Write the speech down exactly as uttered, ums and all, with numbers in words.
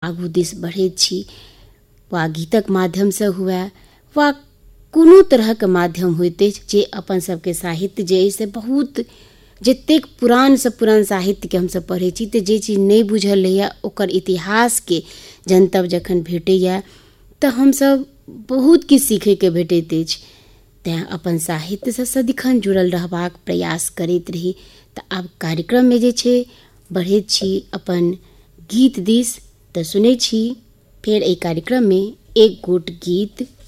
आगू दिस बढ़ैत छी, वा गीतक माध्यमसँ हुए वा कोनो तरहक माध्यम होइत अछि जे अपन सबके साहित्य जे अइ से बहुत जतेक पुरानसँ पुरान साहित्यके हमसब पढ़ै छी तऽ जे चीज नहि बुझल रहैए ओकर इतिहासके जनतब जखन भेटैए तऽ हमसब बहुत किछु सीखैके भेटैत अछि। तैँ अपन साहित्यसँ सदिखन जुड़ल रहबाक प्रयास करैत रही। तऽ आब कार्यक्रममे जे छै बढ़ैत छी अपन गीत दिस, तऽ सुनै छी फेर एहि कार्यक्रममे एक गोट गीत।